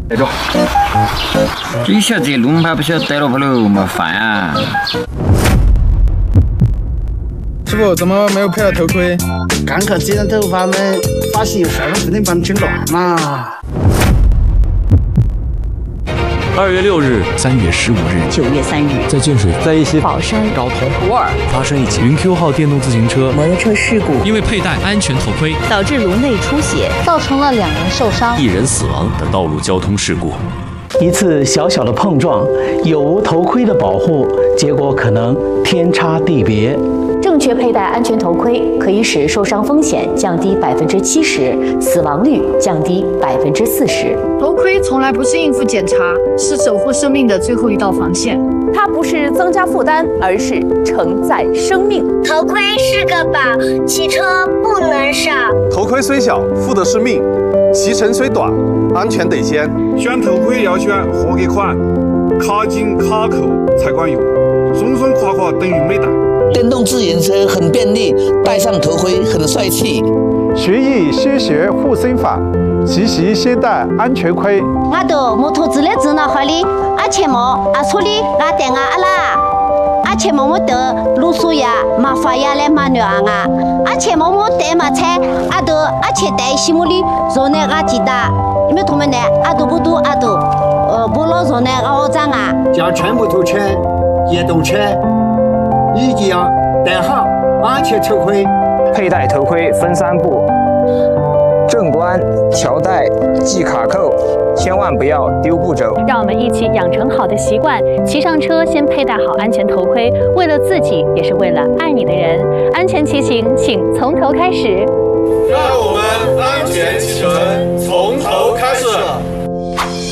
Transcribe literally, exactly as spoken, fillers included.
带着。你晓得龙牌不晓得带了跑喽，没烦啊。 师傅，怎么没有配到头盔？ 刚看这张头发们，发现有事儿，不能把你整乱嘛。 二月六日、三月十五日、 九月三日， 在建水、 在一溪、宝山、 昭通、 普洱发生一起云 Q 号电动自行车摩托车事故， 因为佩戴安全头盔导致颅内出血， 造成了两人受伤、 一人死亡的道路交通事故。 一次小小的碰撞，有无头盔的保护，结果可能天差地别。 正确佩戴安全头盔可以使受伤风险降低百分之七十，死亡率降低百分之四十。 头盔从来不是应付检查，是守护生命的最后一道防线。 它不是增加负担，而是承载生命。 头盔是个宝，骑车不能少。 头盔虽小，负的是命；骑程虽短，安全得先。 选头盔要选合格款，卡紧卡扣才管用，松松垮垮等于没戴。 电动自行车很便利，戴上头盔很帅气。 学艺先学护身法，骑行先戴安全盔。 我都摩托子的指导好哩，阿切莫阿错哩阿带阿阿拉，阿切莫莫得路数呀麻烦呀来马牛啊，阿切莫莫带马菜，阿都阿切带西木哩，昨那阿记得，你们同们呢？阿都不都阿都，呃不老昨那阿我长啊。 将全部头车、电动车。一定要戴好安全头盔。 佩戴头盔分三步：正关、调带、系卡扣，千万不要丢步走。 让我们一起养成好的习惯，骑上车先佩戴好安全头盔，为了自己，也是为了爱你的人。安全骑行，请从头开始。 让我们安全启程，从头开始。